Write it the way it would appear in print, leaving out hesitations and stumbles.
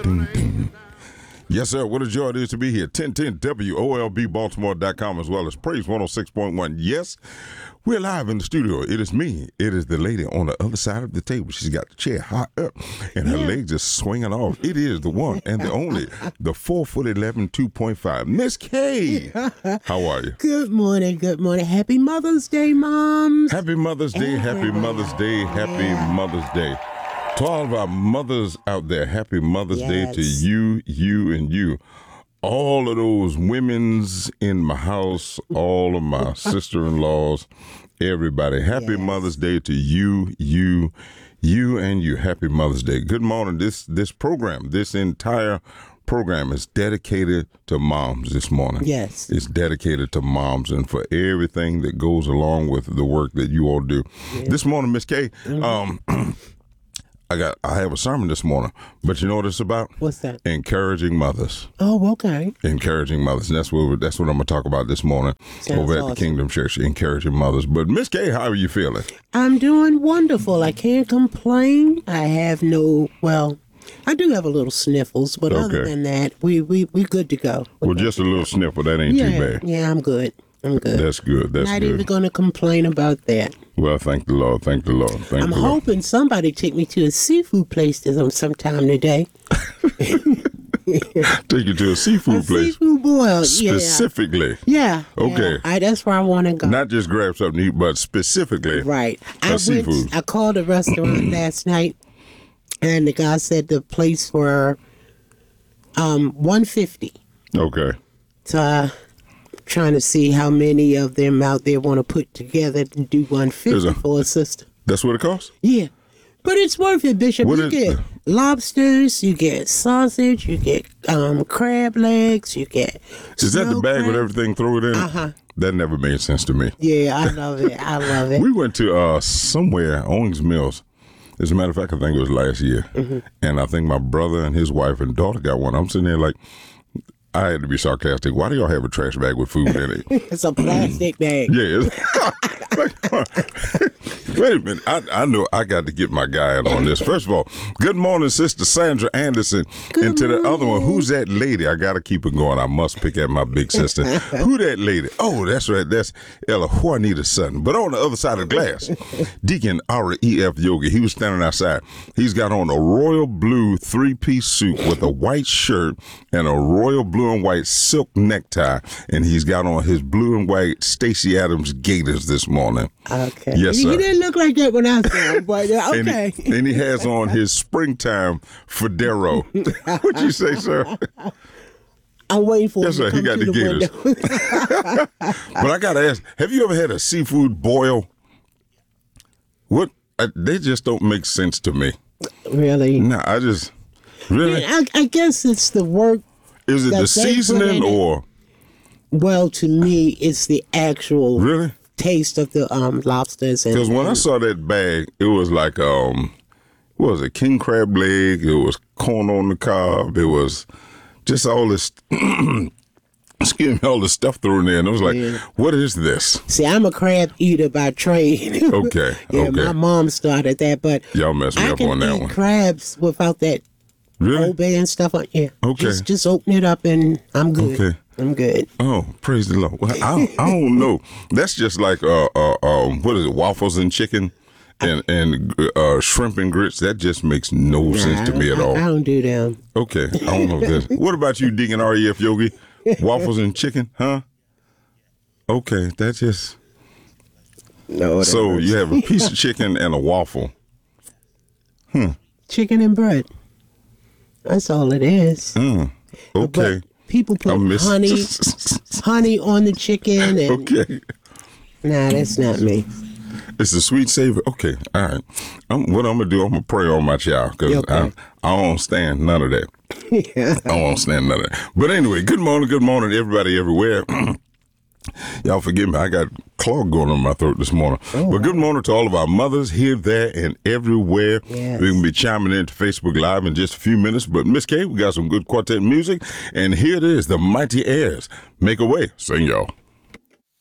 ding, ding. Yes, sir. What a joy it is to be here. 1010 WOLBBaltimore.com as well as Praise 106.1. Yes, we're live in the studio. It is me. It is the lady on the other side of the table. She's got the chair high up and her legs are swinging off. It is the one and the only, the 4'11", 2.5. Miss K. How are you? Good morning. Good morning. Happy Mother's Day, Moms. Happy Mother's Day. Happy Mother's Day. Happy Mother's Day. To all of our mothers out there, happy Mother's Day to you, and you. All of those women's in my house, all of my sister-in-laws, everybody. Happy Mother's Day to you, and you. Happy Mother's Day. Good morning. This program, this entire program is dedicated to moms this morning. Yes. It's dedicated to moms and for everything that goes along with the work that you all do. Yes. This morning, Miss K, I have a sermon this morning, but you know what it's about? What's that? Encouraging mothers. Oh, okay. Encouraging mothers. And that's what I'm going to talk about this morning. Sounds over at awesome. the Kingdom Church, encouraging mothers. But Miss K, how are you feeling? I'm doing wonderful. I can't complain. I have I do have a little sniffles, but other than that, we good to go. Well, just a little sniffle. That ain't too bad. Yeah, I'm good. That's good. Not even going to complain about that. Well, thank the Lord. Thank the Lord. I'm hoping somebody take me to a seafood place sometime today. Take you to a seafood place. Seafood boil, specifically. Yeah. Okay. Yeah. That's where I want to go. Not just grab something to eat, but specifically. Right. Seafood. I called a restaurant last night, and the guy said the place for $150. Okay. So trying to see how many of them out there want to put together to do $150 for a sister. That's what it costs? Yeah. But it's worth it, Bishop. You get lobsters, you get sausage, you get crab legs, you get Is that the bag crab. with everything thrown in? Uh-huh. That never made sense to me. Yeah, I love it. I love it. We went to somewhere, Owings Mills. As a matter of fact, I think it was last year. Mm-hmm. And I think my brother and his wife and daughter got one. I'm sitting there like, I had to be sarcastic. Why do y'all have a trash bag with food in it? It's a plastic bag. Yeah. Wait a minute. I know I got to get my guy in on this. First of all, good morning, Sister Sandra Anderson. And to the other one, who's that lady? I got to keep it going. I must pick at my big sister. Who that lady? Oh, that's right. That's Ella Juanita Sutton. But on the other side of the glass, Deacon R.E.F. Yogi, he was standing outside. He's got on a royal blue 3-piece suit with a white shirt and a royal blue and white silk necktie. And he's got on his blue and white Stacey Adams gaiters this morning. Okay. Yes, sir. He didn't look like that when I saw him, but okay. and he has on his springtime Federo. What'd you say, sir? I'm waiting for him to Yes, sir. come He got to the window. But I got to ask, have you ever had a seafood boil? What? They just don't make sense to me. Really? No, really? I guess it's the work. Is it the seasoning or? Well, to me, it's the actual Really? taste of the lobsters. Because when I saw that bag, it was like, what was it, king crab leg, it was corn on the cob, it was just all this, excuse me, all the stuff thrown in there. And I was like, what is this? See, I'm a crab eater by trade. Okay, yeah, my mom started that, but y'all messed me up on that one. I can eat crabs without that Old Bay and stuff. Yeah. Okay. Just open it up and I'm good. Okay. I'm good. Oh, praise the Lord. Well, I don't know. That's just like what is it? Waffles and chicken and shrimp and grits. That just makes no sense to me at all. I don't do them. Okay, I don't know this. What about you, Deacon R.E.F. Yogi? Waffles and chicken, huh? Okay, that's just. No. So you have a piece of chicken and a waffle. Chicken and bread. That's all it is. Okay. But people put honey on the chicken. And, okay. Nah, that's not me. It's a sweet savor. Okay, all right. What I'm going to do, I'm going to pray on my child because I don't stand none of that. I won't stand none of that. But anyway, good morning, everybody everywhere. Y'all forgive me, I got clog going on my throat this morning. But good morning to all of our mothers here, there, and everywhere. Yes. We're going to be chiming into Facebook Live in just a few minutes. But Miss K, we got some good quartet music. And here it is, the Mighty Airs. Make a way. Sing, y'all.